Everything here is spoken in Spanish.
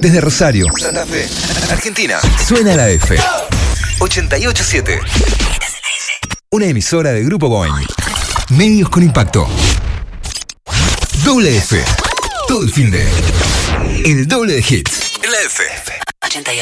Desde Rosario, Santa Fe, Argentina, suena la F. 88.7. Una emisora de Grupo Boeing. Medios con impacto. Doble F. Todo el fin de. El doble de hits. En la F. 88.